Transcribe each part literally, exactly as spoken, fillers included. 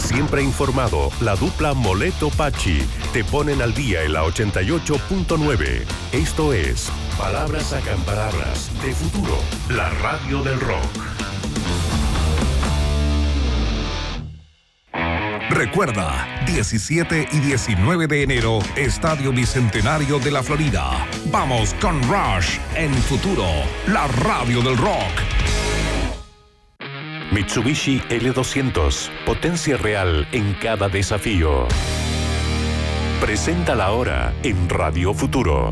Siempre informado, la dupla Moleto Pachi te ponen al día en la ochenta y ocho punto nueve. Esto es Palabras Sacan Palabras de Futuro, la radio del rock. Recuerda, diecisiete y diecinueve de enero, Estadio Bicentenario de la Florida. Vamos con Rush en Futuro, la radio del rock. Mitsubishi L doscientos, potencia real en cada desafío. Presenta la hora en Radio Futuro.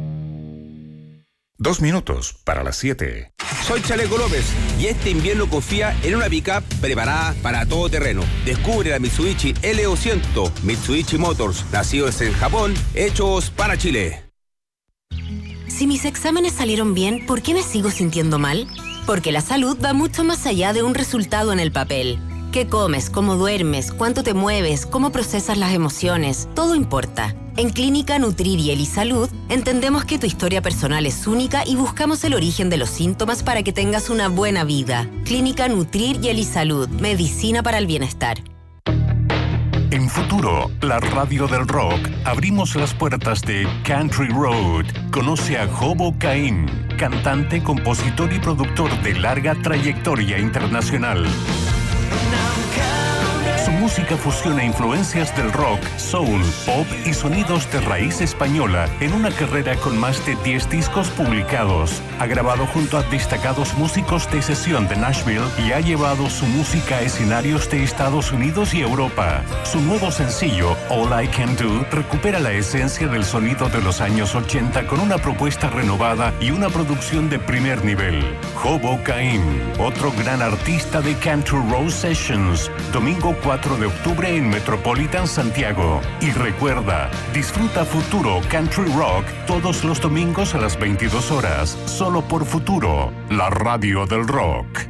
Dos minutos para las siete. Soy Chaleco López y este invierno confía en una pick-up preparada para todo terreno. Descubre la Mitsubishi L doscientos, Mitsubishi Motors, nacidos en Japón, hechos para Chile. Si mis exámenes salieron bien, ¿por qué me sigo sintiendo mal? Porque la salud va mucho más allá de un resultado en el papel. ¿Qué comes? ¿Cómo duermes? ¿Cuánto te mueves? ¿Cómo procesas las emociones? Todo importa. En Clínica Nutrir y Elisalud entendemos que tu historia personal es única y buscamos el origen de los síntomas para que tengas una buena vida. Clínica Nutrir y Elisalud, medicina para el bienestar. En Futuro, la radio del rock, abrimos las puertas de Country Road. Conoce a Hobo Caín, cantante, compositor y productor de larga trayectoria internacional. Su música fusiona influencias del rock, soul, pop y sonidos de raíz española en una carrera con más de diez discos publicados. Ha grabado junto a destacados músicos de sesión de Nashville y ha llevado su música a escenarios de Estados Unidos y Europa. Su nuevo sencillo, All I Can Do, recupera la esencia del sonido de los años ochenta con una propuesta renovada y una producción de primer nivel. Hobo Caín, otro gran artista de Country Road Sessions, domingo cuatro de octubre en Metropolitan Santiago. Y recuerda, disfruta Futuro Country Rock todos los domingos a las veintidós horas, solo por Futuro, la radio del rock.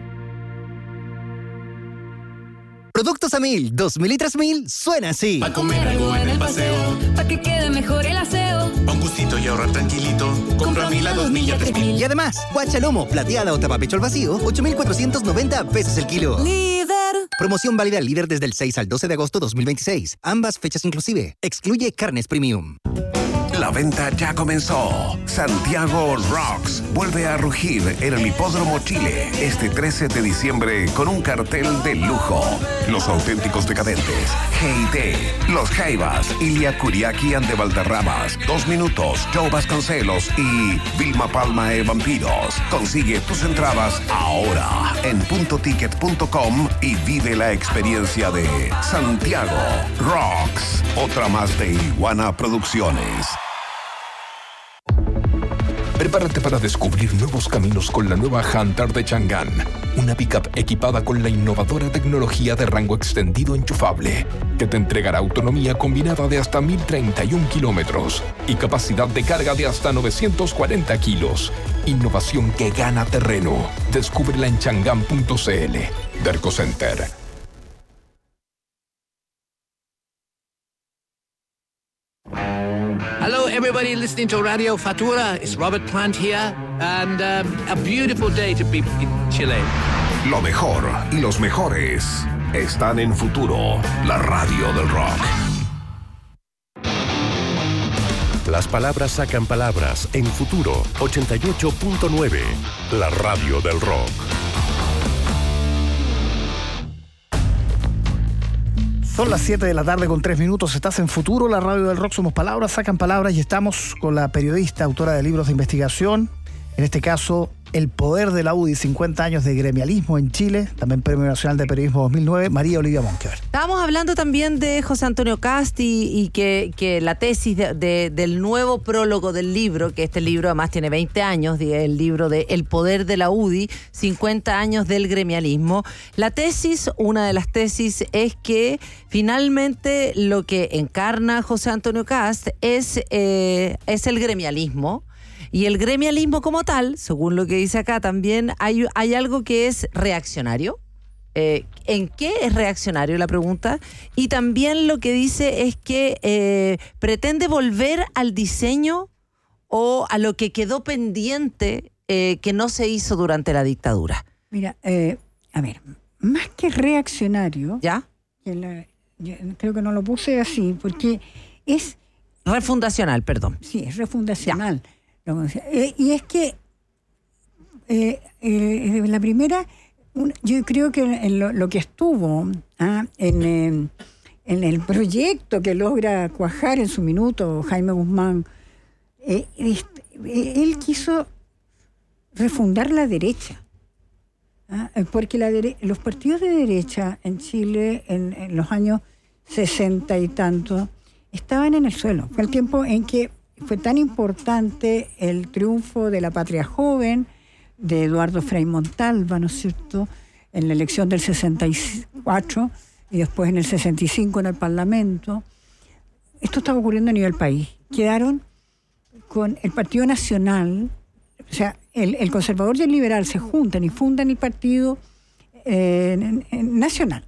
Productos a mil, dos mil y tres mil, suena así. Pa' comer algo en el paseo, pa' que quede mejor el aseo. Pa' un gustito y ahorrar tranquilito, compra a mil a dos mil y a tres mil. Y además, guachalomo, plateada o tapapecho al vacío, ocho mil cuatrocientos noventa pesos el kilo. Líder. Promoción válida al líder desde el seis al doce de agosto dos mil veintiséis. Ambas fechas inclusive. Excluye carnes premium. La venta ya comenzó. Santiago Rocks vuelve a rugir en el Hipódromo Chile este trece de diciembre con un cartel de lujo. Los auténticos decadentes, G I T, Los Jaivas, Ilia Kuriaki and de Valderramas, Dos Minutos, Joe Vasconcelos y Vilma Palma e Vampiros. Consigue tus entradas ahora en punto ticket punto com y vive la experiencia de Santiago Rocks. Otra más de Iguana Producciones. Prepárate para descubrir nuevos caminos con la nueva Hunter de Chang'an, una pickup equipada con la innovadora tecnología de rango extendido enchufable, que te entregará autonomía combinada de hasta mil treinta y uno kilómetros y capacidad de carga de hasta novecientos cuarenta kilos. Innovación que gana terreno. Descúbrela en chang'an punto c l. Derco Center. Hello, everybody listening to Radio Futura. It's Robert Plant here, and um, a beautiful day to be in Chile. Lo mejor y los mejores están en Futuro, la radio del rock. Las palabras sacan palabras en Futuro ochenta y ocho punto nueve, la radio del rock. Son las siete de la tarde con tres minutos. Estás en Futuro, la radio del rock. Somos palabras, sacan palabras y estamos con la periodista, autora de libros de investigación. En este caso, El poder de la U D I, cincuenta años de gremialismo en Chile. También Premio Nacional de Periodismo dos mil nueve, María Olivia Monkever. Estábamos hablando también de José Antonio Cast y, y que, que la tesis de, de, del nuevo prólogo del libro, que este libro además tiene veinte años, el libro de El poder de la U D I, cincuenta años del gremialismo. La tesis, una de las tesis, es que finalmente lo que encarna José Antonio Cast es, eh, es el gremialismo. Y el gremialismo como tal, según lo que dice acá también, hay, hay algo que es reaccionario. Eh, ¿En qué es reaccionario la pregunta? Y también lo que dice es que eh, pretende volver al diseño o a lo que quedó pendiente eh, que no se hizo durante la dictadura. Mira, eh, a ver, más que reaccionario, ¿ya? El, yo creo que no lo puse así, porque es... Refundacional, perdón. Sí, es refundacional. Eh, y es que eh, eh, la primera, un, yo creo que en lo, lo que estuvo ah, en, eh, en el proyecto que logra cuajar en su minuto Jaime Guzmán, eh, este, eh, él quiso refundar la derecha. ¿Ah? Porque la dere- los partidos de derecha en Chile en, en los años sesenta y tanto estaban en el suelo. Fue el tiempo en que fue tan importante el triunfo de la Patria Joven, de Eduardo Frei Montalva, ¿no es cierto?, en la elección del sesenta y cuatro y después en el sesenta y cinco en el Parlamento. Esto estaba ocurriendo a nivel país. Quedaron con el Partido Nacional, o sea, el, el conservador y el liberal se juntan y fundan el Partido eh, Nacional.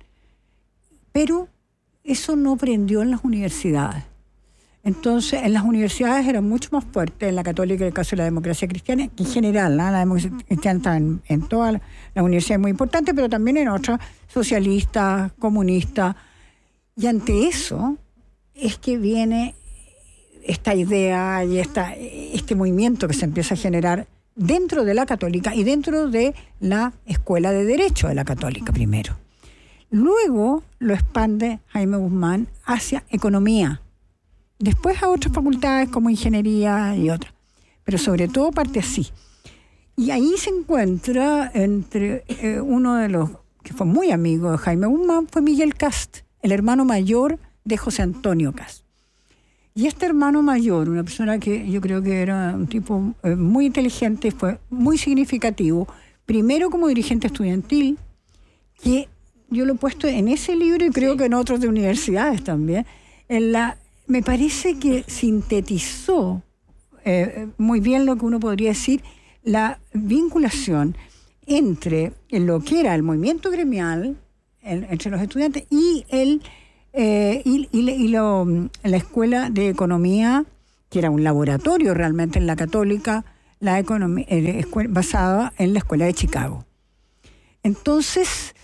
Pero eso no prendió en las universidades. Entonces, en las universidades eran mucho más fuertes, en la católica, en el caso de la democracia cristiana, que en general, ¿no? La democracia cristiana está en, en todas las universidades muy importantes, pero también en otras, socialistas, comunistas. Y ante eso es que viene esta idea y esta, este movimiento que se empieza a generar dentro de la católica y dentro de la Escuela de Derecho de la Católica primero. Luego lo expande Jaime Guzmán hacia economía, después a otras facultades como ingeniería y otras, pero sobre todo parte así. Y ahí se encuentra entre eh, uno de los que fue muy amigo de Jaime Guzmán, fue Miguel Cast, el hermano mayor de José Antonio Cast. Y este hermano mayor, una persona que yo creo que era un tipo eh, muy inteligente, fue muy significativo, primero como dirigente estudiantil, que yo lo he puesto en ese libro y creo sí. que en otros de universidades también, en la, me parece que sintetizó eh, muy bien lo que uno podría decir, la vinculación entre lo que era el movimiento gremial, el, entre los estudiantes, y, el, eh, y, y, y lo, la Escuela de Economía, que era un laboratorio realmente en la Católica, la economía, eh, basada en la Escuela de Chicago. Entonces,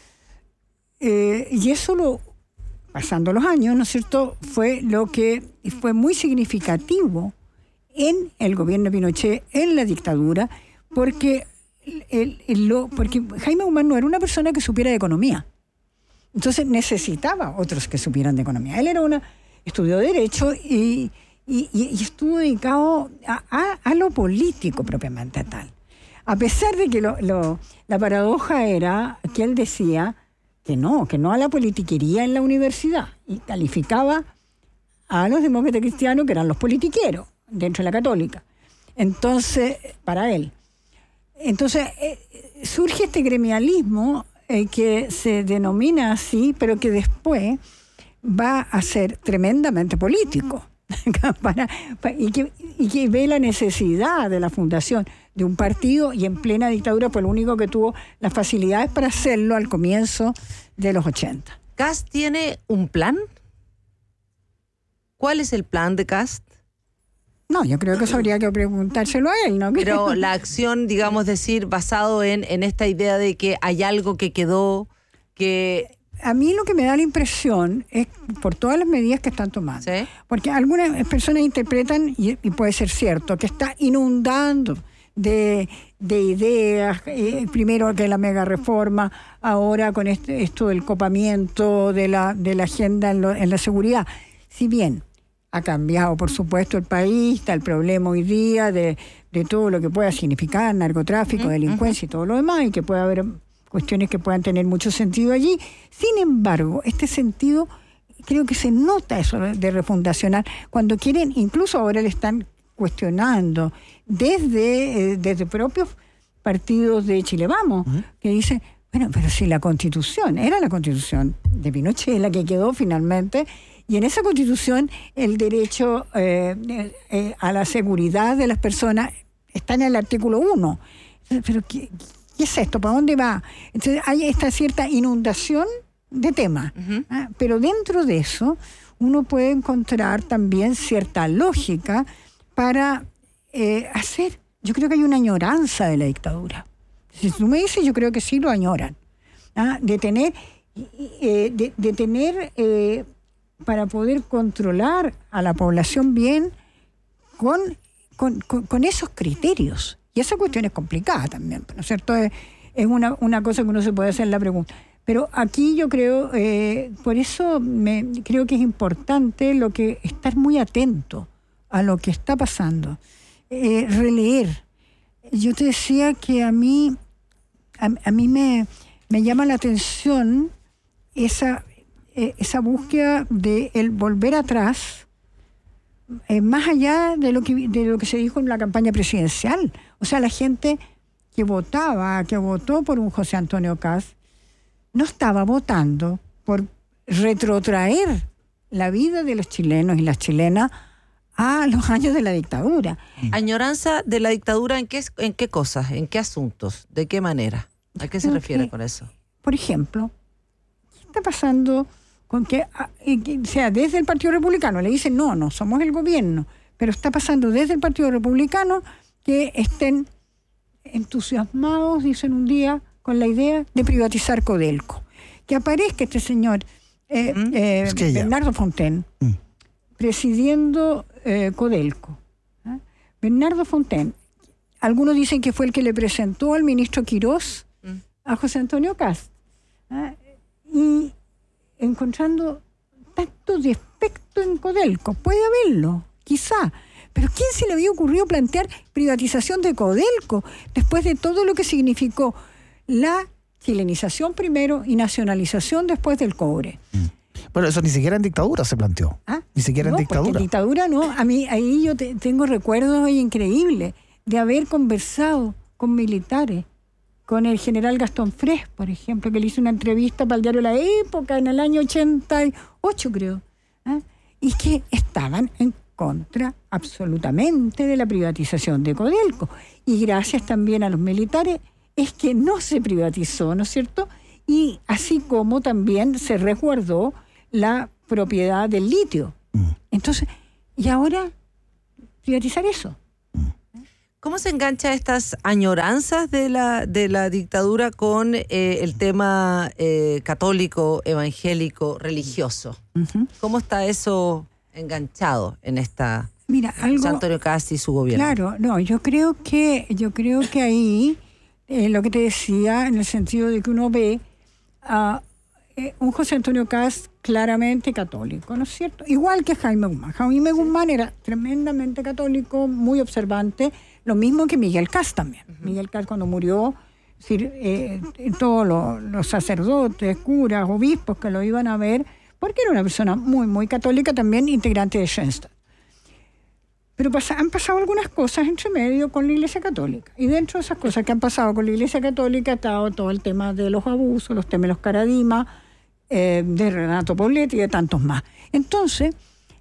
Eh, y eso, lo, pasando los años, ¿no es cierto?, fue lo que fue muy significativo en el gobierno de Pinochet, en la dictadura, porque, el, el, lo, porque Jaime Guzmán no era una persona que supiera de economía. Entonces necesitaba otros que supieran de economía. Él era una, estudió Derecho y, y, y estuvo dedicado a, a, a lo político propiamente tal. A pesar de que lo, lo, la paradoja era que él decía que no, que no a la politiquería en la universidad, y calificaba a los demócratas cristianos, que eran los politiqueros dentro de la católica. Entonces, para él. Entonces, eh, surge este gremialismo eh, que se denomina así, pero que después va a ser tremendamente político. para, para, y, que, y que ve la necesidad de la fundación de un partido, y en plena dictadura fue el único que tuvo las facilidades para hacerlo al comienzo de los ochenta. ¿Cast tiene un plan? ¿Cuál es el plan de Cast? No, yo creo que eso habría que preguntárselo a él, ¿no? Pero la acción, digamos, decir, basado en, en esta idea de que hay algo que quedó, que... A mí lo que me da la impresión es por todas las medidas que están tomando. ¿Sí? Porque algunas personas interpretan, y, y puede ser cierto, que está inundando de, de ideas, eh, primero que la mega reforma, ahora con este, esto del copamiento de la, de la agenda en, lo, en la seguridad. Si bien ha cambiado, por supuesto, el país, está el problema hoy día de, de todo lo que pueda significar narcotráfico, uh-huh, delincuencia uh-huh. y todo lo demás, y que pueda haber cuestiones que puedan tener mucho sentido allí. Sin embargo, este sentido, creo que se nota eso de refundacional, cuando quieren, incluso ahora le están cuestionando desde, eh, desde propios partidos de Chile Vamos, uh-huh. que dicen, bueno, pero si la Constitución, era la Constitución de Pinochet la que quedó finalmente, y en esa Constitución el derecho eh, eh, a la seguridad de las personas está en el artículo uno. Pero ¿qué, qué es esto? ¿Para dónde va? Entonces hay esta cierta inundación de temas, uh-huh. ¿eh? Pero dentro de eso uno puede encontrar también cierta lógica para eh, hacer, yo creo que hay una añoranza de la dictadura. Si tú me dices, yo creo que sí lo añoran, ¿ah? de tener, eh, de, de tener eh, para poder controlar a la población bien con, con, con, con esos criterios. Y esa cuestión es complicada también, ¿no es cierto? Es, es una, una cosa que uno se puede hacer la pregunta. Pero aquí yo creo, eh, por eso me, creo que es importante lo que estar muy atento a lo que está pasando. Eh, releer. Yo te decía que a mí, a, a mí me, me llama la atención esa, eh, esa búsqueda de el volver atrás, eh, más allá de lo que de lo que se dijo en la campaña presidencial. O sea, la gente que votaba, que votó por un José Antonio Kast, no estaba votando por retrotraer la vida de los chilenos y las chilenas a los años de la dictadura. ¿Añoranza de la dictadura en qué, en qué cosas, en qué asuntos, de qué manera? ¿A qué se Creo refiere que, con eso? Por ejemplo, ¿qué está pasando con que, o sea, desde el Partido Republicano le dicen, no, no somos el gobierno, pero está pasando desde el Partido Republicano que estén entusiasmados, dicen un día, con la idea de privatizar Codelco. Que aparezca este señor eh, ¿Mm? eh, es que Bernardo Fontaine ¿Mm? presidiendo eh, Codelco. ¿eh? Bernardo Fontaine, algunos dicen que fue el que le presentó al ministro Quirós ¿Mm? a José Antonio Kast. ¿eh? Y encontrando tanto defecto en Codelco, puede haberlo, quizá. Pero ¿quién se le había ocurrido plantear privatización de Codelco después de todo lo que significó la chilenización primero y nacionalización después del cobre? Mm. Bueno, eso ni siquiera en dictadura se planteó. ¿Ah? Ni siquiera no, en dictadura. En dictadura no. A mí ahí yo te, tengo recuerdos increíbles de haber conversado con militares, con el general Gastón Frés, por ejemplo, que le hizo una entrevista para el diario La Época en el año ochenta y ocho, creo. ¿eh? Y que estaban en contra absolutamente de la privatización de Codelco. Y gracias también a los militares es que no se privatizó, ¿no es cierto? Y así como también se resguardó la propiedad del litio. Entonces, ¿y ahora privatizar eso? ¿Cómo se engancha estas añoranzas de la, de la dictadura con eh, el tema eh, católico, evangélico, religioso? Uh-huh. ¿Cómo está eso enganchado en esta Mira, algo, José Antonio Kast y su gobierno? Claro, no, yo creo que, yo creo que ahí, eh, lo que te decía, en el sentido de que uno ve a eh, un José Antonio Kast claramente católico, ¿no es cierto? Igual que Jaime Guzmán. Jaime Guzmán era tremendamente católico, muy observante, lo mismo que Miguel Kast también. Uh-huh. Miguel Kast cuando murió, es decir, eh, todos los, los sacerdotes, curas, obispos que lo iban a ver, porque era una persona muy, muy católica, también integrante de Schoenstatt. Pero pasa, han pasado algunas cosas entre medio con la Iglesia Católica. Y dentro de esas cosas que han pasado con la Iglesia Católica ha estado todo el tema de los abusos, los temas de los Caradima, eh, de Renato Poblete y de tantos más. Entonces,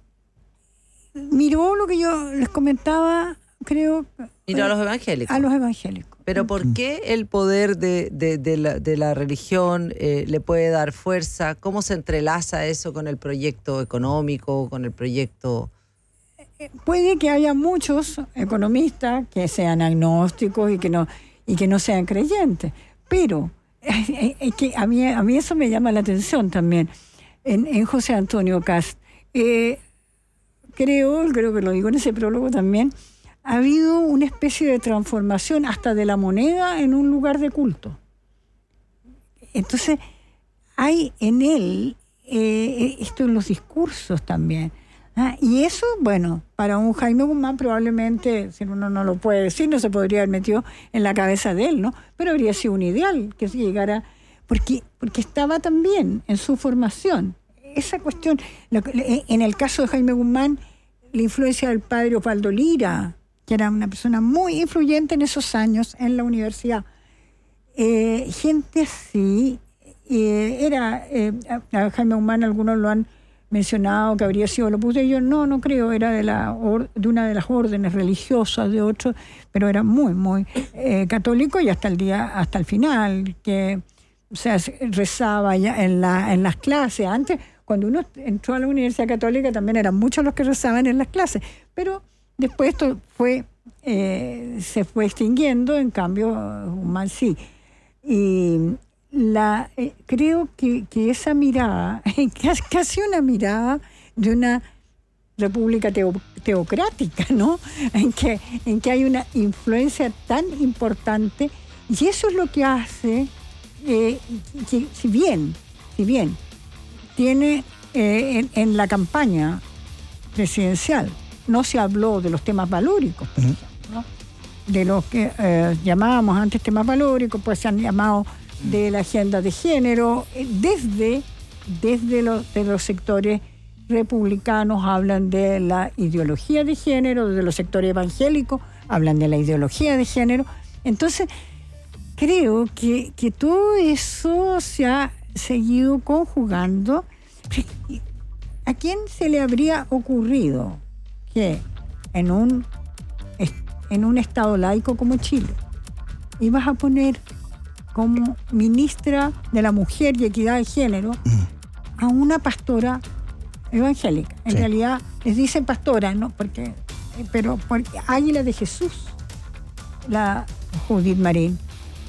miró lo que yo les comentaba, creo... Miró a los evangélicos. A los evangélicos. Pero ¿por qué el poder de, de, de, la, de la religión eh, le puede dar fuerza? ¿Cómo se entrelaza eso con el proyecto económico, con el proyecto...? Puede que haya muchos economistas que sean agnósticos y que no, y que no sean creyentes, pero es que a mí, a mí eso me llama la atención también en, en José Antonio Kast. Eh, creo, creo que lo digo en ese prólogo también, ha habido una especie de transformación hasta de la moneda en un lugar de culto. Entonces, hay en él, eh, esto en los discursos también, Ah, y eso, bueno, para un Jaime Guzmán probablemente, si uno no lo puede decir, no se podría haber metido en la cabeza de él, ¿no? Pero habría sido un ideal que se llegara, porque, porque estaba también en su formación. Esa cuestión, en el caso de Jaime Guzmán, la influencia del padre Osvaldo Lira, que era una persona muy influyente en esos años en la universidad. Eh, gente así, eh, era, eh, a Jaime Guzmán algunos lo han mencionado que habría sido lo puse yo no no creo era de la or, de una de las órdenes religiosas de otro, pero era muy muy eh, católico y hasta el día hasta el final que o sea rezaba ya en la en las clases. Antes cuando uno entró a la Universidad Católica también eran muchos los que rezaban en las clases, pero después esto fue eh, se fue extinguiendo. En cambio Guzmán sí. Y la, eh, creo que, que esa mirada, es casi una mirada de una república teo, teocrática, ¿no? En que, en que hay una influencia tan importante, y eso es lo que hace eh, que, si bien, si bien tiene eh, en, en la campaña presidencial no se habló de los temas valóricos, por uh-huh. ejemplo, ¿no? De los que eh, llamábamos antes temas valóricos, pues se han llamado de la agenda de género, desde, desde los, de los sectores republicanos hablan de la ideología de género, desde los sectores evangélicos hablan de la ideología de género. Entonces, creo que, que todo eso se ha seguido conjugando. ¿A quién se le habría ocurrido que en un, en un estado laico como Chile ibas a poner como ministra de la Mujer y Equidad de Género a una pastora evangélica? En sí. realidad les dicen pastora, ¿no? Porque, pero porque Águila de Jesús, la Judith Marín.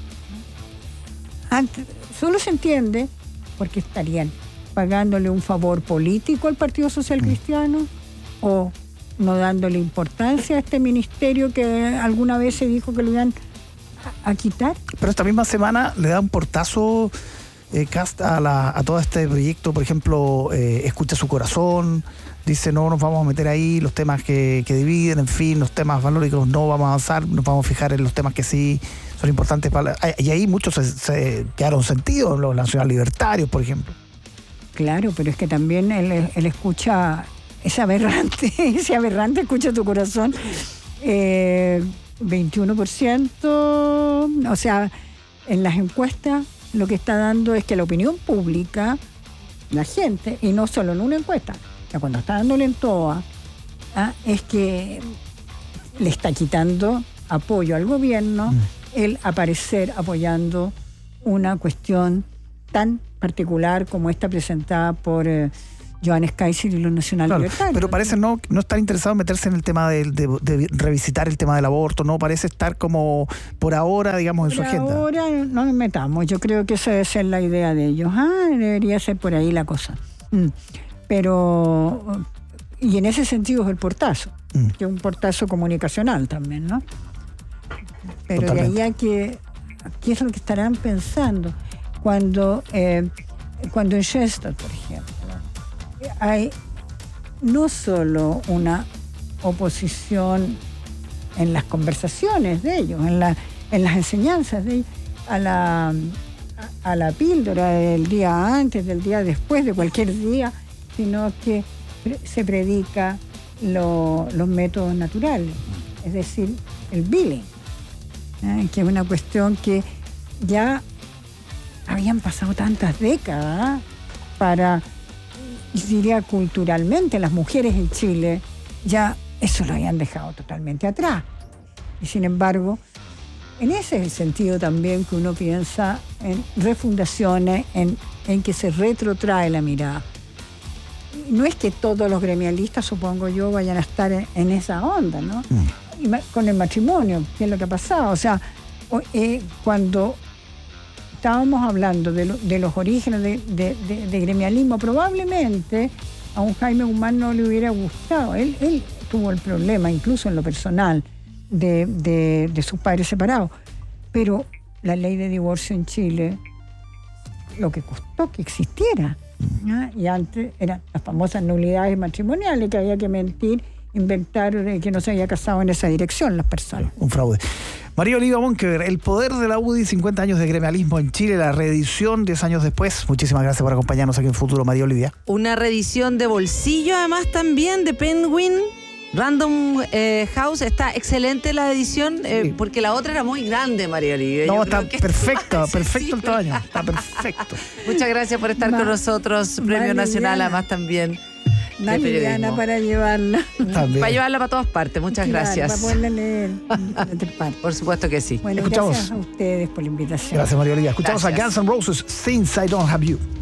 Antes, solo se entiende porque estarían pagándole un favor político al Partido Social Cristiano o no dándole importancia a este ministerio que alguna vez se dijo que lo iban a, a quitar. Pero esta misma semana le da un portazo eh, Kast a, la, a todo este proyecto, por ejemplo, eh, Escucha su corazón, dice no nos vamos a meter ahí, los temas que, que dividen, en fin, los temas valóricos no vamos a avanzar, nos vamos a fijar en los temas que sí son importantes para... Y ahí muchos se, se quedaron sentidos, los nacional libertarios, por ejemplo. Claro, pero es que también él, él escucha, es aberrante, ese aberrante escucha tu corazón, eh, veintiuno por ciento, o sea, en las encuestas lo que está dando es que la opinión pública, la gente, y no solo en una encuesta, ya cuando está dándole en todas, ¿ah? es que le está quitando apoyo al gobierno mm. el aparecer apoyando una cuestión tan particular como esta presentada por eh, Johannes Kaiser y los nacional claro, libertarios. Pero parece no, no estar interesado en meterse en el tema de, de, de revisitar el tema del aborto, no parece estar como por ahora, digamos, en por su agenda. Ahora no nos metamos, yo creo que esa debe ser la idea de ellos. Ah, debería ser por ahí la cosa. Mm. Pero, y en ese sentido es el portazo, mm. que es un portazo comunicacional también, ¿no? Pero Totalmente. De ahí a que, ¿qué es lo que estarán pensando? Cuando, eh, cuando en Sjöstad, por ejemplo, hay no solo una oposición en las conversaciones de ellos, en, la, en las enseñanzas de ellos, a la, a la píldora del día antes, del día después, de cualquier día, sino que se predica lo, los métodos naturales, es decir, el billing, ¿eh? Que es una cuestión que ya habían pasado tantas décadas para, diría culturalmente, las mujeres en Chile ya eso lo habían dejado totalmente atrás. Y sin embargo, en ese es el sentido también que uno piensa en refundaciones, en, en que se retrotrae la mirada. No es que todos los gremialistas, supongo yo, vayan a estar en, en esa onda, ¿no? Mm. Y con el matrimonio, ¿qué es lo que ha pasado? O sea, eh, cuando estábamos hablando de, lo, de los orígenes de, de, de, de gremialismo, probablemente a un Jaime Guzmán no le hubiera gustado. Él, él tuvo el problema, incluso en lo personal, de, de, de sus padres separados. Pero la ley de divorcio en Chile, lo que costó que existiera, ¿no? Y antes eran las famosas nulidades matrimoniales, que había que mentir, inventar que no se había casado en esa dirección las personas. Un fraude. María Oliva Monkeberg, El poder de la U D I, cincuenta años de gremialismo en Chile, la reedición diez años después. Muchísimas gracias por acompañarnos aquí en Futuro, María Olivia. Una reedición de bolsillo, además, también de Penguin. Random eh, House, está excelente la edición, eh, sí. porque la otra era muy grande, María Olivia. No, Yo está creo que perfecto, está perfecto el tamaño, está perfecto. Muchas gracias por estar Ma, con nosotros, Premio Nacional, además también. Más liviana para llevarla. También. Para llevarla para todas partes, muchas claro, gracias. Para poderla leer. Por supuesto que sí. Bueno, Escuchamos. gracias a ustedes por la invitación. Gracias, María Olivia. Escuchamos gracias. a Guns N' Roses, Since I Don't Have You.